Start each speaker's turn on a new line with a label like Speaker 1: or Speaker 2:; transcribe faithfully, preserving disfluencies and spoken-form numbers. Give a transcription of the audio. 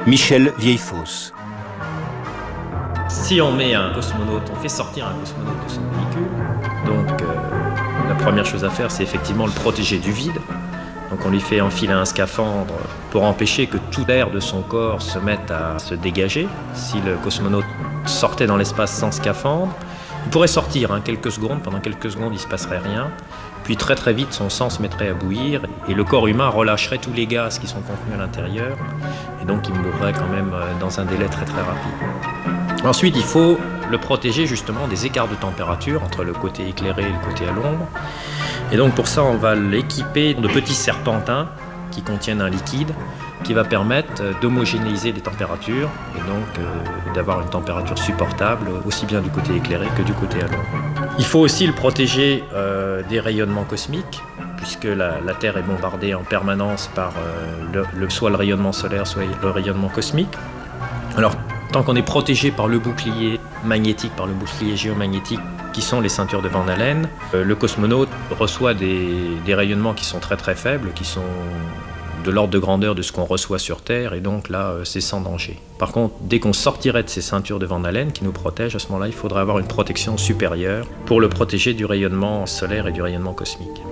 Speaker 1: Michel Vieillefosse.
Speaker 2: Si on met un cosmonaute, on fait sortir un cosmonaute de son véhicule, donc euh, la première chose à faire, c'est effectivement le protéger du vide. Donc on lui fait enfiler un scaphandre pour empêcher que tout l'air de son corps se mette à se dégager. Si le cosmonaute sortait dans l'espace sans scaphandre, il pourrait sortir hein, quelques secondes, pendant quelques secondes il ne se passerait rien. Puis très très vite son sang se mettrait à bouillir et le corps humain relâcherait tous les gaz qui sont contenus à l'intérieur. Et donc il mourrait quand même dans un délai très très rapide. Ensuite il faut le protéger justement des écarts de température entre le côté éclairé et le côté à l'ombre. Et donc pour ça on va l'équiper de petits serpentins qui contiennent un liquide qui va permettre d'homogénéiser les températures et donc euh, d'avoir une température supportable aussi bien du côté éclairé que du côté à l'ombre. Il faut aussi le protéger euh, des rayonnements cosmiques puisque la, la Terre est bombardée en permanence par euh, le, le, soit le rayonnement solaire, soit le rayonnement cosmique. Alors tant qu'on est protégé par le bouclier magnétique, par le bouclier géomagnétique qui sont les ceintures de Van Allen, euh, le cosmonaute reçoit des, des rayonnements qui sont très très faibles, qui sont de l'ordre de grandeur de ce qu'on reçoit sur Terre, et donc là, euh, c'est sans danger. Par contre, dès qu'on sortirait de ces ceintures de Van Allen qui nous protègent, à ce moment-là, il faudrait avoir une protection supérieure pour le protéger du rayonnement solaire et du rayonnement cosmique.